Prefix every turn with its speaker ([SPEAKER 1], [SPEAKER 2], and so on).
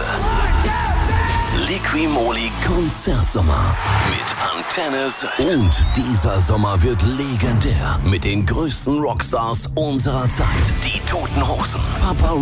[SPEAKER 1] Liqui-Moly Konzertsommer mit Antennes und dieser Sommer wird legendär mit den größten Rockstars unserer Zeit. Die Toten Hosen, Papa